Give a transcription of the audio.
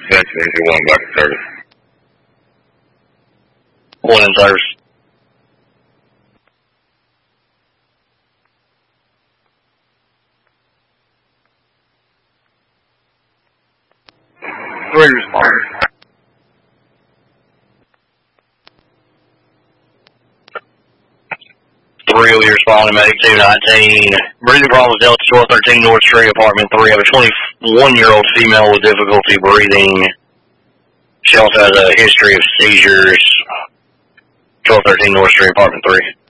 Section into one back in service. One in service. Three responders. Three of you responding, medic 219. Breathing problems, Delta 1213 North Street, apartment 3. Have a 21-year-old female with difficulty breathing. She also has a history of seizures. 1213 North Street, apartment 3.